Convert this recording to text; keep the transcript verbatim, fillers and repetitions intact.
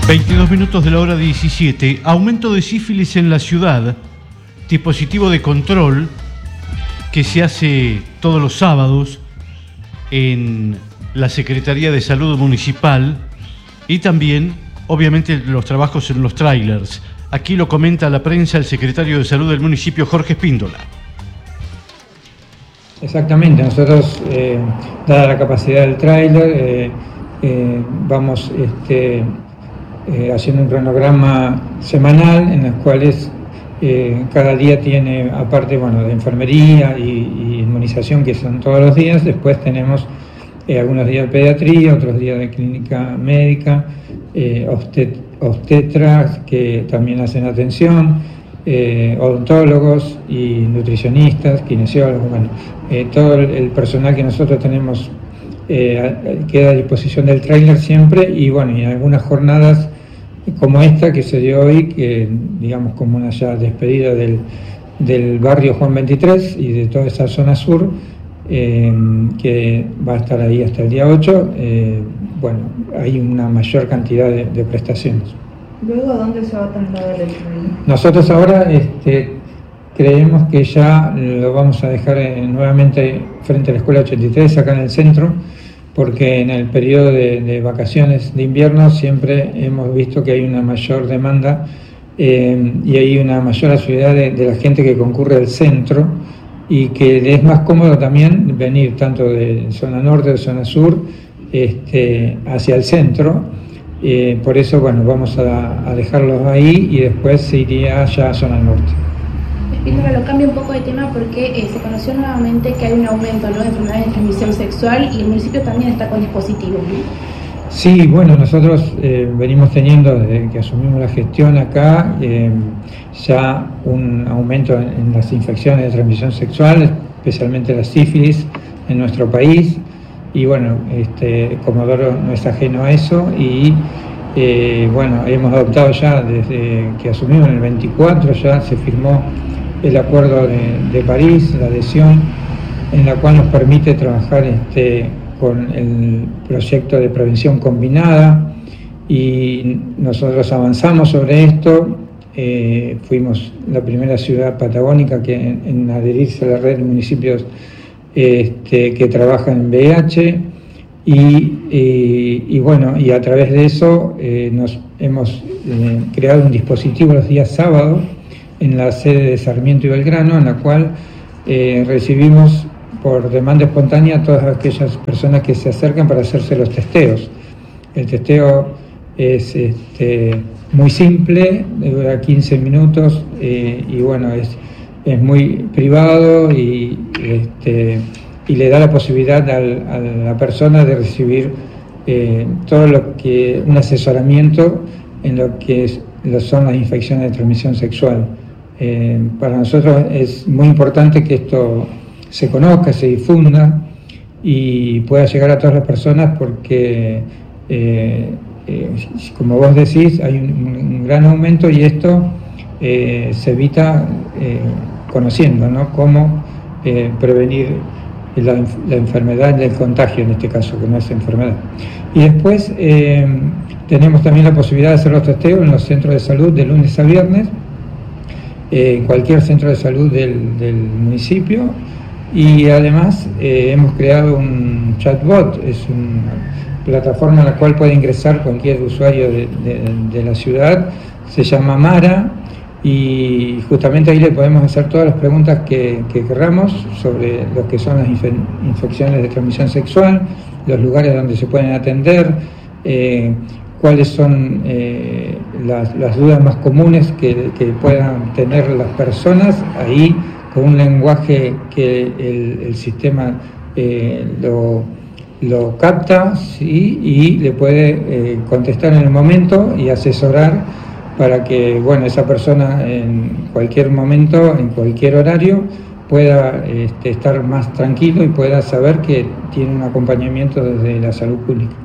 veintidós minutos de la hora diecisiete. Aumento de sífilis en la ciudad. Dispositivo de control que se hace todos los sábados en la Secretaría de Salud Municipal y también, obviamente, los trabajos en los trailers. Aquí lo comenta a la prensa el secretario de Salud del municipio, Jorge Espíndola. Exactamente, nosotros, eh, dada la capacidad del tráiler, eh, eh, vamos este, eh, haciendo un cronograma semanal en los cuales eh, cada día tiene, aparte bueno, de enfermería y, y inmunización, que son todos los días, después tenemos eh, algunos días de pediatría, otros días de clínica médica, eh, obstet obstetras que también hacen atención, eh, odontólogos y nutricionistas, kinesiólogos, bueno, eh, todo el, el personal que nosotros tenemos eh, queda a disposición del tráiler siempre, y bueno, y en algunas jornadas como esta que se dio hoy, que digamos como una ya despedida del, del barrio Juan veintitrés y de toda esa zona sur, eh, que va a estar ahí hasta el día ocho, eh, bueno, hay una mayor cantidad de, de prestaciones. ¿Luego a dónde se va a trasladar el tráiler? Nosotros ahora este, creemos que ya lo vamos a dejar eh, nuevamente frente a la Escuela ochenta y tres, acá en el centro, porque en el periodo de, de vacaciones de invierno siempre hemos visto que hay una mayor demanda eh, y hay una mayor asiduidad de, de la gente que concurre al centro, y que es más cómodo también venir tanto de zona norte, de zona sur, este, hacia el centro. Eh, por eso, bueno, vamos a, a dejarlos ahí y después se iría ya a zona norte. Espíndola, lo cambio un poco de tema porque eh, se conoció nuevamente que hay un aumento, ¿no?, de enfermedades de transmisión sexual, y el municipio también está con dispositivos, ¿no? Sí, bueno, nosotros eh, venimos teniendo desde que asumimos la gestión acá eh, ya un aumento en, en las infecciones de transmisión sexual, especialmente la sífilis en nuestro país, y bueno, este, Comodoro no es ajeno a eso, y eh, bueno, hemos adoptado ya desde que asumimos en el veinticuatro, ya se firmó el acuerdo de, de París, la adhesión, en la cual nos permite trabajar este, con el proyecto de prevención combinada, y nosotros avanzamos sobre esto. Eh, fuimos la primera ciudad patagónica que en, en adherirse a la red de municipios este, que trabajan en V I H, y, y, y bueno, y a través de eso eh, nos hemos eh, creado un dispositivo los días sábados en la sede de Sarmiento y Belgrano, en la cual eh, recibimos por demanda espontánea a todas aquellas personas que se acercan para hacerse los testeos. El testeo es este, muy simple, dura quince minutos, eh, y bueno, es, es muy privado, y, este, y le da la posibilidad al, a la persona de recibir eh, todo lo que, un asesoramiento en lo que es, lo son las infecciones de transmisión sexual. Eh, para nosotros es muy importante que esto se conozca, se difunda y pueda llegar a todas las personas, porque eh, eh, como vos decís, hay un, un gran aumento, y esto eh, se evita eh, conociendo, ¿no?, cómo eh, prevenir la, la enfermedad del contagio, en este caso, que no es enfermedad. Y después eh, tenemos también la posibilidad de hacer los testeos en los centros de salud de lunes a viernes, eh, en cualquier centro de salud del, del municipio. Y además eh, hemos creado un chatbot, es una plataforma en la cual puede ingresar cualquier usuario de, de, de la ciudad, se llama Mara, y justamente ahí le podemos hacer todas las preguntas que, que queramos sobre lo que son las inf infecciones de transmisión sexual, los lugares donde se pueden atender, eh, cuáles son eh, las, las dudas más comunes que, que puedan tener las personas, ahí con un lenguaje que el, el sistema eh, lo, lo capta, ¿sí?, y le puede eh, contestar en el momento y asesorar para que, bueno, esa persona en cualquier momento, en cualquier horario, pueda este, estar más tranquilo y pueda saber que tiene un acompañamiento desde la salud pública.